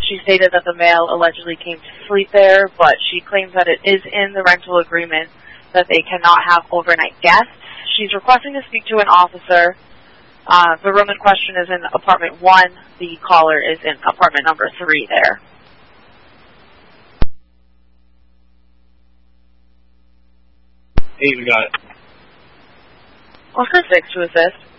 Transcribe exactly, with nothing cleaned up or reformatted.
She stated that the male allegedly came to sleep there, but she claims that it is in the rental agreement that they cannot have overnight guests. She's requesting to speak to an officer. Uh, the room in question is in apartment one. The caller is in apartment number three there. Eight, we got it. Officer six to assist.